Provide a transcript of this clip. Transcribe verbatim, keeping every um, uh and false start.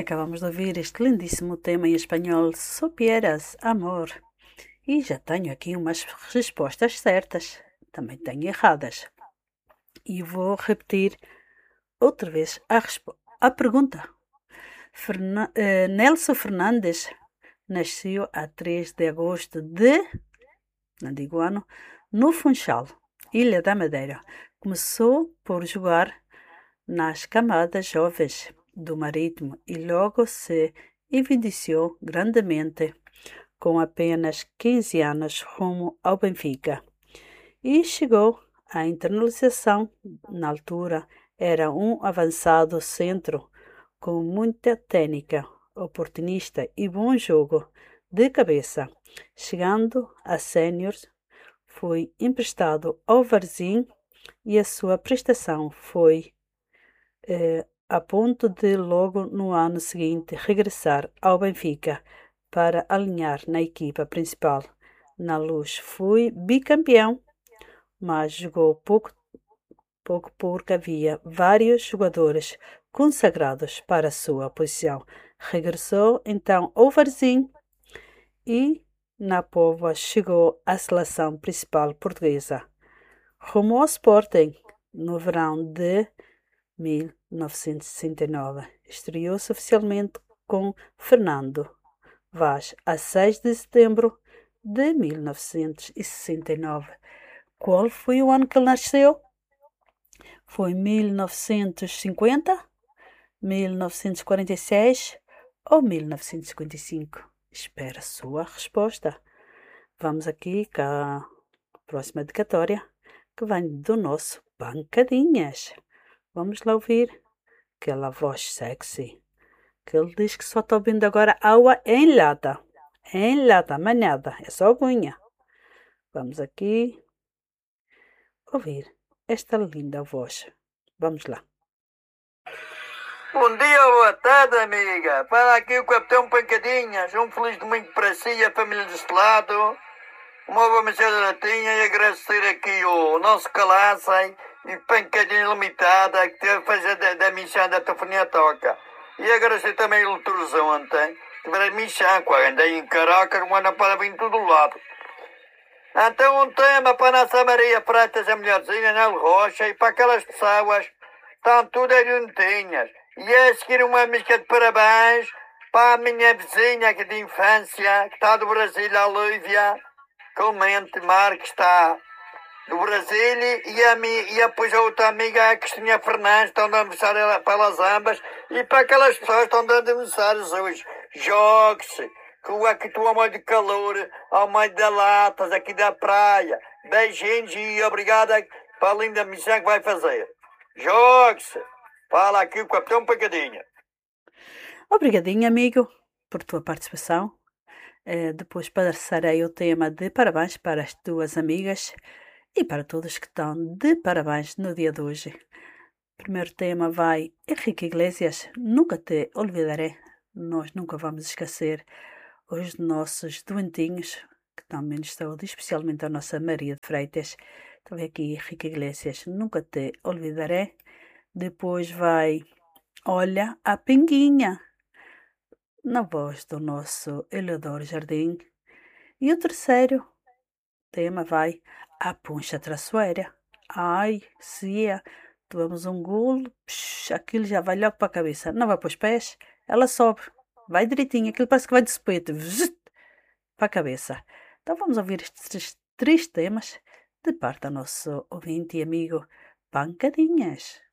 acabamos de ouvir este lindíssimo tema em espanhol, Supieras, Amor. E já tenho aqui umas respostas certas, também tenho erradas. E vou repetir outra vez a, a pergunta. Ferna uh, Nelson Fernandes nasceu a três de agosto de, não digo ano, no Funchal, Ilha da Madeira. Começou por jogar nas camadas jovens do Marítimo e logo se evidenciou grandemente com apenas quinze anos rumo ao Benfica. E chegou à internalização. Na altura era um avançado centro com muita técnica, oportunista e bom jogo de cabeça. Chegando a séniores, foi emprestado ao Varzim e a sua prestação foi eh, a ponto de logo no ano seguinte regressar ao Benfica para alinhar na equipa principal. Na Luz foi bicampeão, mas jogou pouco, pouco porque havia vários jogadores consagrados para a sua posição. Regressou então ao Varzim e na Póvoa chegou à seleção principal portuguesa. Rumo ao Sporting no verão de mil novecentos e sessenta e nove. Estreou-se oficialmente com Fernando Vaz a seis de setembro de mil novecentos e sessenta e nove. Qual foi o ano que ele nasceu? Foi mil novecentos e cinquenta, mil novecentos e quarenta e seis ou mil novecentos e cinquenta e cinco? Espero a sua resposta. Vamos aqui com a próxima dedicatória, que vem do nosso Pancadinhas. Vamos lá ouvir aquela voz sexy, que ele diz que só está ouvindo agora água em lata. Em lata, mas nada, é só aguinha. Vamos aqui ouvir esta linda voz. Vamos lá. Bom dia, boa tarde, amiga. Fala aqui o Capitão Pancadinhas. Um feliz domingo para si e a família deste lado. Uma boa mensagem latinha e agradecer aqui o nosso Calaçai e Pancadinha Limitada que teve a fazer da, da missão da telefonia toca. E agradecer também o Lutruz ontem. Tiveram a missão, quando andei em Caracas, uma não para vir de todo lado. Então um tema para a nossa Maria Freitas, a mulherzinha, Nel Rocha, e para aquelas pessoas que estão todas juntinhas. E a seguir uma música de parabéns para a minha vizinha aqui de infância, que está do Brasil, a Lívia Clemente Marques, está do Brasil, e a, minha, e depois a outra amiga, a Cristina Fernandes, estão de aniversário para elas ambas, e para aquelas pessoas que estão de aniversários hoje. Jogue-se, que aqui estou ao meio de calor, ao meio de latas, aqui da praia. Beijinhos e obrigada para a linda missão que vai fazer. Jogue-se. Fala aqui o Capitão Pancadinha. Obrigadinho, amigo, por tua participação. Uh, depois passarei o tema de parabéns para as tuas amigas e para todos que estão de parabéns no dia de hoje. O primeiro tema vai Henrique Iglesias, Nunca Te Olvidaré. Nós nunca vamos esquecer os nossos doentinhos, que estão menos de saúde, especialmente a nossa Maria de Freitas. Então aqui Henrique Iglesias, Nunca Te Olvidaré. Depois vai Olha a Pinguinha, na voz do nosso Eleodoro Jardim. E o terceiro tema vai A Puncha Traiçoeira. Ai, se é, tomamos um golo, psh, aquilo já vai logo para a cabeça. Não vai para os pés, ela sobe, vai direitinho, aquilo parece que vai de supete, para a cabeça. Então vamos ouvir estes três temas de parte do nosso ouvinte e amigo Pancadinhas.